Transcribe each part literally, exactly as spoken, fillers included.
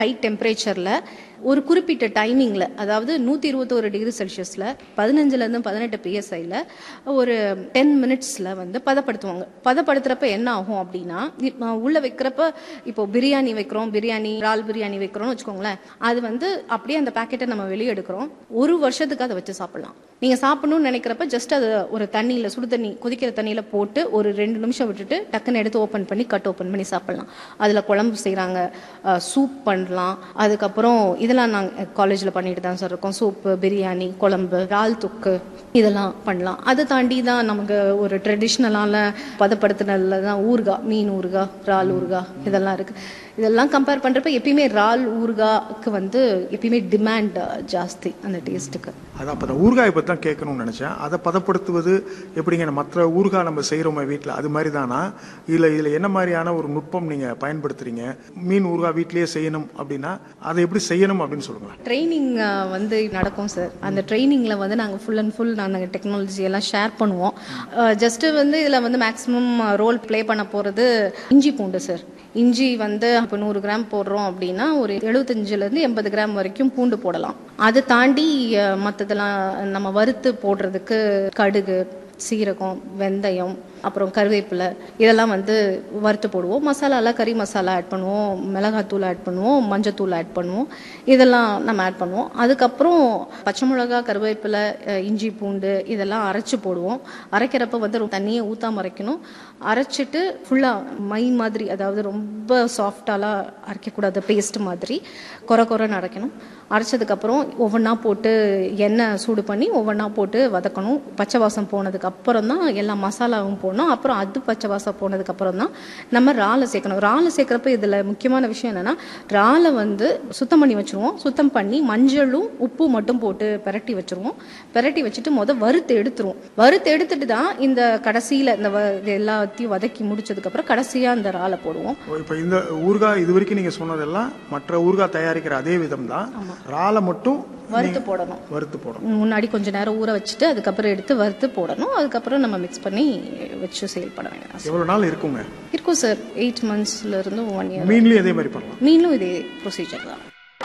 High டெம்பரேச்சரில் ஒரு குறிப்பிட்ட டைமிங்கில், அதாவது நூற்றி இருபத்தோரு டிகிரி செல்சியஸில் பதினஞ்சுலேருந்து பதினெட்டு பிஎஸ்ஐயில் ஒரு டென் மினிட்ஸில் வந்து பதப்படுத்துவாங்க. பதப்படுத்துகிறப்ப என்ன ஆகும் அப்படின்னா, உள்ளே வைக்கிறப்ப இப்போ பிரியாணி வைக்கிறோம், பிரியாணி இறால் பிரியாணி வைக்கிறோம்னு வச்சுக்கோங்களேன், அது வந்து அப்படியே அந்த பேக்கெட்டை நம்ம வெளியே எடுக்கிறோம். ஒரு வருஷத்துக்கு அதை வச்சு சாப்பிட்லாம். நீங்கள் சாப்பிடணும்னு நினைக்கிறப்ப ஜஸ்ட் அது ஒரு தண்ணியில், சுடு தண்ணி கொதிக்கிற தண்ணியில் போட்டு ஒரு ரெண்டு நிமிஷம் விட்டுட்டு டக்குன்னு எடுத்து ஓப்பன் பண்ணி கட் ஓப்பன் பண்ணி சாப்பிட்லாம். அதில் குழம்பு செய்கிறாங்க, சூப் பண்ணலாம். அதுக்கப்புறம் இதெல்லாம் நாங்கள் காலேஜில் பண்ணிட்டு தான் சார் இருக்கோம். சூப்பு, பிரியாணி, குழம்பு, இறால் தொக்கு இதெல்லாம் பண்ணலாம். அதை தாண்டி தான் நமக்கு ஒரு ட்ரெடிஷ்னலான பதப்படுத்தினதில் தான் ஊறுகாய், மீன் ஊறுகாய், இறால் ஊறுகாய் இதெல்லாம் இருக்குது. இதெல்லாம் கம்பேர் பண்ணுறப்ப எப்பயுமே இறால் ஊறுகாய்க்கு வந்து எப்பயுமே டிமாண்ட் ஜாஸ்தி அந்த டேஸ்ட்டுக்கு. அதான் அப்போ ஊறுகாயை பற்றி தான் கேட்கணும்னு நினச்சேன். அதை பதப்படுத்துவது எப்படிங்க? மற்ற ஊறுகாய் நம்ம செய்கிறோமே வீட்டில், அது மாதிரி தானா? இல்லை இதில் என்ன மாதிரியான ஒரு நுட்பம் நீங்கள் பயன்படுத்துகிறீங்க? மீன் ஊறுகாய் வீட்டிலேயே செய்யணும் அப்படின்னா அதை எப்படி செய்யணும் அப்படின்னு சொல்லுங்கள். ட்ரைனிங் வந்து நடக்கும் சார். அந்த ட்ரைனிங்கில் வந்து நாங்கள் ஃபுல் அண்ட் ஃபுல் நாங்கள் டெக்னாலஜி எல்லாம் ஷேர் பண்ணுவோம். ஜஸ்ட்டு வந்து இதில் வந்து மேக்ஸிமம் ரோல் ப்ளே பண்ண போகிறது இஞ்சி பூண்டு சார். இஞ்சி வந்து இப்போ நூறு கிராம் போடுறோம் அப்படின்னா ஒரு எழுபத்தஞ்சிலேருந்து எண்பது கிராம் வரைக்கும் பூண்டு போடலாம். அதை தாண்டி மற்றதெல்லாம் நம்ம வறுத்து போடுறதுக்கு கடுகு, சீரகம், வெந்தயம், அப்புறம் கருவேப்பிலை இதெல்லாம் வந்து வறுத்து போடுவோம். மசாலாலாம் கறி மசாலா ஆட் பண்ணுவோம், மிளகாத்தூள் ஆட் பண்ணுவோம், மஞ்சத்தூள் ஆட் பண்ணுவோம். இதெல்லாம் நம்ம ஆட் பண்ணுவோம். அதுக்கப்புறம் பச்சை மிளகா, கருவேப்பிலை, இஞ்சி பூண்டு இதெல்லாம் அரைச்சி போடுவோம். அரைக்கிறப்ப வந்து தண்ணியை ஊற்றாம அரைக்கணும். அரைச்சிட்டு ஃபுல்லாக மை மாதிரி, அதாவது ரொம்ப சாஃப்டாலாம் அரைக்கக்கூடாது, பேஸ்ட் மாதிரி குறை குறைன்னு அரைக்கணும். அரைச்சதுக்கப்புறம் ஒவ்வொன்றா போட்டு எண்ணெய் சூடு பண்ணி ஒவ்வொன்றா போட்டு வதக்கணும். பச்சை வாசம் போனதுக்கு அப்புறம் தான் எல்லா மசாலாவும் போடணும். அப்புறம் அது பச்சை வாசம் போனதுக்கு அப்புறம் தான் நம்ம இறாலை சேர்க்கணும். இறாலை சேர்க்குறப்ப இதில் முக்கியமான விஷயம் என்னென்னா, இறாலை வந்து சுத்தம் பண்ணி வச்சுருவோம். சுத்தம் பண்ணி மஞ்சளும் உப்பு மட்டும் போட்டு பெரட்டி வச்சுருவோம். பெரட்டி வச்சுட்டு மொதல் வறுத்து எடுத்துருவோம். வறுத்து எடுத்துட்டு தான் இந்த கடைசியில் இந்த எல்லாத்தையும் வதக்கி முடிச்சதுக்கப்புறம் கடைசியாக இந்த இறாலை போடுவோம். இப்போ இந்த ஊறுகாய் இது வரைக்கும் நீங்கள் சொன்னதெல்லாம் மற்ற ஊறுகாய் தயாரிக்கிற அதே விதம் தான். இறாலை மட்டும் வறுத்து போடணும். வறுத்து போடணும். முன்னாடி கொஞ்ச நேரம் ஊற வச்சுட்டு அதுக்கப்புறம் எடுத்து வறுத்து போடணும். அதுக்கப்புறம் நம்ம மிக்ஸ் பண்ணி வச்சு சேல் பண்ண வேண்டாம். எவ்வளோ நாள் இருக்குங்க? இருக்கும் சார், எயிட் மந்த்ஸ்ல இருந்து ஒன் இயர். மீன்லையும் இதே மாதிரி பண்ணலாம்? மீனும் இதே ப்ரொசீஜர் தான்.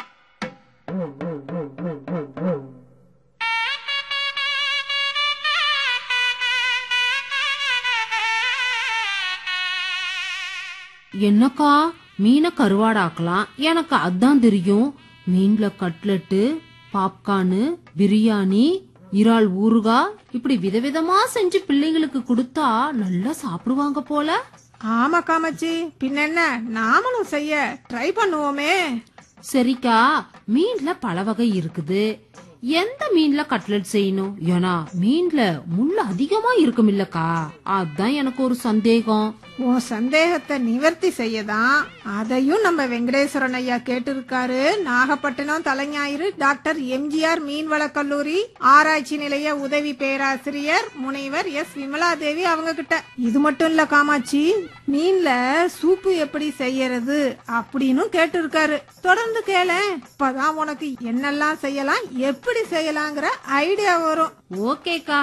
என்னக்கா மீனை கருவாடாக்கலாம், எனக்கு அதான் தெரியும். மீன்ல கட்லெட்டு, பாப்கார்னு, பிரியாணி, இறால் ஊறுகாய் இப்படி விதவிதமா செஞ்சு பிள்ளைங்களுக்கு கொடுத்தா நல்லா சாப்பிடுவாங்க போல. ஆமா காமச்சி, பின்ன என்ன, நாமளும் செய்ய ட்ரை பண்ணுவோமே. சரிக்கா, மீன்ல பல வகை இருக்குது. எந்த மீன்ல கட்லெட் செய்யணும்? ஏன்னா மீன்ல முள்ள அதிகமா இருக்கும் இல்லக்கா, அதான் எனக்கு ஒரு சந்தேகம். உன் சந்தேகத்தை நிவர்த்தி செய்யதான் அதையும் நம்ம வெங்கடேஸ்வரன் ஐயா கேட்டிருக்காரு. நாகப்பட்டினம் தலைஞாயிறு டாக்டர் எம்ஜிஆர் மீன்வள கல்லூரி ஆராய்ச்சி நிலைய உதவி பேராசிரியர் முனைவர் எஸ் விமலாதேவி அவங்க கிட்ட. இது மட்டும் இல்ல காமாட்சி, மீன்ல சூப்பு எப்படி செய்யறது அப்படின்னு கேட்டிருக்காரு. தொடர்ந்து கேள, இப்பதான் உனக்கு என்னெல்லாம் செய்யலாம், எப்படி செய்யலாங்கிற ஐடியா வரும். ஓகேக்கா.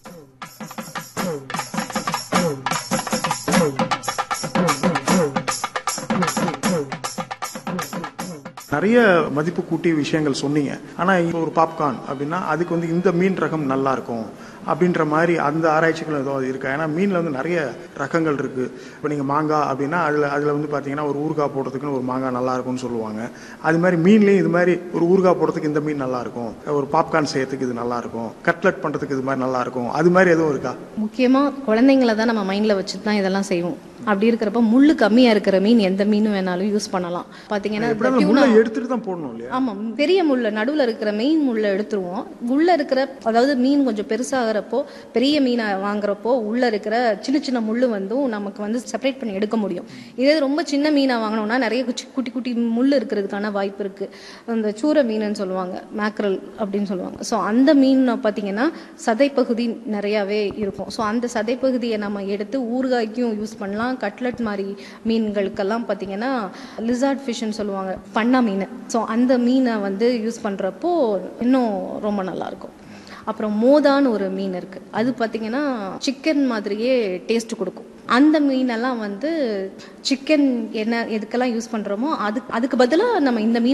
நிறைய மதிப்பு கூட்டிய விஷயங்கள் சொன்னீங்க. ஆனா இப்போ ஒரு பாப்கார்ன் அப்படின்னா அதுக்கு வந்து இந்த மீன் ரகம் நல்லா இருக்கும் அப்படின்ற மாதிரி அந்த ஆராய்ச்சிகள் ஏதாவது இருக்கா? ஏன்னா மீன்ல வந்து நிறைய ரகங்கள் இருக்கு. இப்போ நீங்க மாங்காய் அப்படின்னா அதுல அதுல வந்து பாத்தீங்கன்னா ஒரு ஊறுகாய் போடுறதுக்குன்னு ஒரு மாங்காய் நல்லா இருக்கும்னு சொல்லுவாங்க. அது மாதிரி மீன்லயும் இது மாதிரி ஒரு ஊறுகாய் போடுறதுக்கு இந்த மீன் நல்லா இருக்கும், ஒரு பாப்கார்ன் செய்யறதுக்கு இது நல்லா இருக்கும், கட்லெட் பண்றதுக்கு இது மாதிரி நல்லா இருக்கும், அது மாதிரி எதுவும் இருக்கா? முக்கியமா குழந்தைங்களை தான் நம்ம மைண்ட்ல வச்சுட்டு தான் இதெல்லாம் செய்வோம். அப்படி இருக்கிறப்ப முள்ளு கம்மியா இருக்கிற மீன் எந்த மீனும் வேணாலும் யூஸ் பண்ணலாம். பாத்தீங்கன்னா எடுத்துட்டு தான் போடணும் இல்லையா? ஆமா, பெரிய முள்ள நடுவுல இருக்கிற மெயின் முள்ள எடுத்துருவோம். உள்ள இருக்கிற, அதாவது மீன் கொஞ்சம் பெருசாகிறப்போ, பெரிய மீனை வாங்குறப்போ உள்ள இருக்கிற சின்ன சின்ன முள்ளு வந்து நமக்கு வந்து செப்பரேட் பண்ணி எடுக்க முடியும். இதே ரொம்ப சின்ன மீனை வாங்கினோம்னா நிறைய குட்டி குட்டி முள்ளு இருக்கிறதுக்கான வாய்ப்பு இருக்கு. அந்த சூர மீனுன்னு சொல்லுவாங்க, மேக்ரல் அப்படின்னு சொல்லுவாங்க. ஸோ அந்த மீன் பார்த்தீங்கன்னா சதைப்பகுதி நிறையாவே இருக்கும். ஸோ அந்த சதைப்பகுதியை நம்ம எடுத்து ஊறுகாய்க்கும் யூஸ் பண்ணலாம். கட்லெட் மாதிரி மீன்களுக்கெல்லாம் பார்த்தீங்கன்னா லிசார்ட் ஃபிஷ்ன்னு சொல்லுவாங்க, பண்ணா மீன். ஸோ அந்த மீனை வந்து யூஸ் பண்ணுறப்போ இன்னும் ரொம்ப நல்லாயிருக்கும். அப்புறம் மோதான்னு ஒரு மீன் இருக்குது, அது பார்த்தீங்கன்னா சிக்கன் மாதிரியே டேஸ்ட் கொடுக்கும். அந்த மீனெல்லாம் வந்து சிக்கன் என்ன எதுக்கெல்லாம் யூஸ் பண்ணுறோமோ அதுக்கு அதுக்கு பதிலாக நம்ம இந்த மீன்